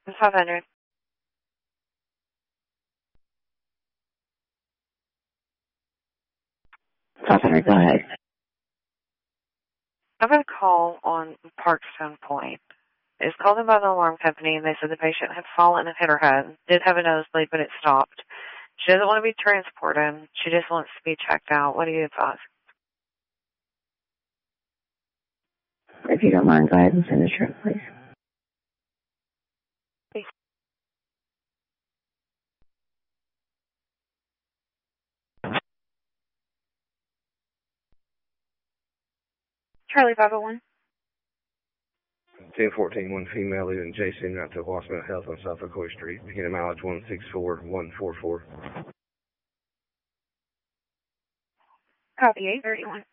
500. 500, go ahead. I've got a call on Parkstone Point. It's called in by the alarm company, and they said the patient had fallen and hit her head. Did have a nosebleed, but it stopped. She doesn't want to be transported. She just wants to be checked out. What do you advise? If you don't mind, go ahead and send the truck, please. Charlie 501. 1014, one female leaving JC out to Wasserman Health on South McCoy Street, beginning mileage 164144. Copy 831.